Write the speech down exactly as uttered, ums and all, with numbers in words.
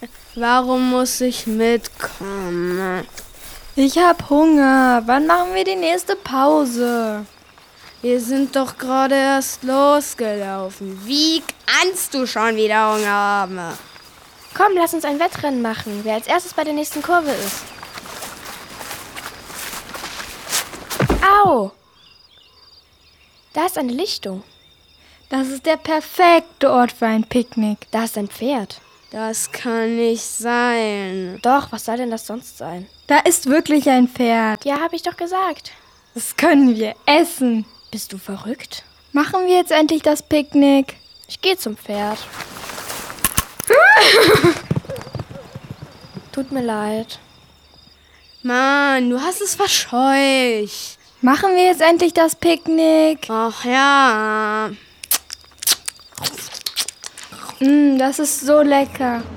Warum muss ich mitkommen? Ich hab Hunger. Wann machen wir die nächste Pause? Wir sind doch gerade erst losgelaufen. Wie kannst du schon wieder Hunger haben? Komm, lass uns ein Wettrennen machen, wer als erstes bei der nächsten Kurve ist. Au! Da ist eine Lichtung. Das ist der perfekte Ort für ein Picknick. Da ist ein Pferd. Das kann nicht sein. Doch, was soll denn das sonst sein? Da ist wirklich ein Pferd. Ja, habe ich doch gesagt. Das können wir essen. Bist du verrückt? Machen wir jetzt endlich das Picknick? Ich gehe zum Pferd. Tut mir leid. Mann, du hast es verscheucht. Machen wir jetzt endlich das Picknick? Ach ja. Mm, das ist so lecker.